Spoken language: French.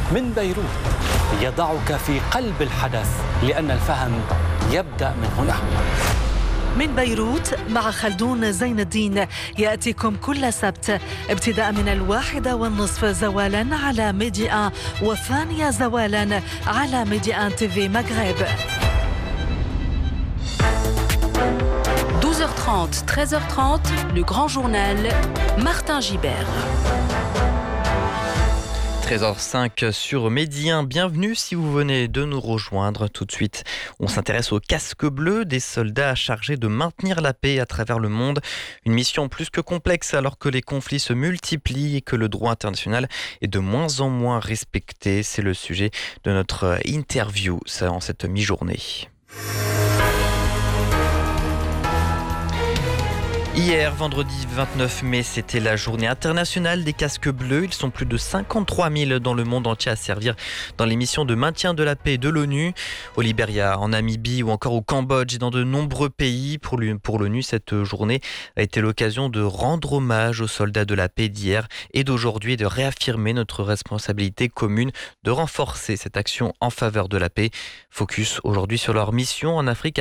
من بيروت يضعك في قلب الحدث، لأن الفهم يبدأ من هنا. من بيروت مع خلدون زين الدين يأتيكم كل سبت ابتداء من 1:30 زوالا على ميديا 1، وثانية زوالا على ميديا TV مغرب. 12h30, 13h30, le grand journal, Martin Gibert. 13h05 sur Midi 1. Bienvenue si vous venez de nous rejoindre tout de suite. On s'intéresse aux casques bleus, des soldats chargés de maintenir la paix à travers le monde. Une mission plus que complexe alors que les conflits se multiplient et que le droit international est de moins en moins respecté. C'est le sujet de notre interview en cette mi-journée. Hier, vendredi 29 mai, c'était la journée internationale des casques bleus. Ils sont plus de 53 000 dans le monde entier à servir dans les missions de maintien de la paix de l'ONU. Au Libéria, en Namibie ou encore au Cambodge et dans de nombreux pays. Pour l'ONU, cette journée a été l'occasion de rendre hommage aux soldats de la paix d'hier et d'aujourd'hui et de réaffirmer notre responsabilité commune de renforcer cette action en faveur de la paix. Focus aujourd'hui sur leur mission en Afrique.